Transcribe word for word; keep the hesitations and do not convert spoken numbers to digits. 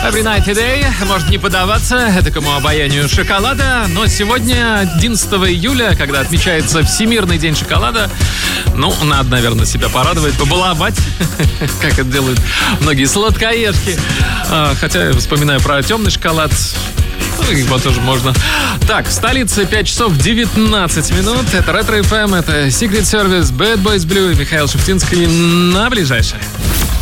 Every night today может не поддаваться этакому обаянию шоколада, но сегодня, одиннадцатого июля, когда отмечается Всемирный день шоколада, ну, надо, наверное, себя порадовать, побаловать, как это делают многие сладкоежки. Хотя я вспоминаю про темный шоколад, ну, его тоже можно. Так, в столице пять часов девятнадцать минут. Это Ретро эф эм, это Secret Service, Bad Boys Blue и Михаил Шуфтинский на ближайшее.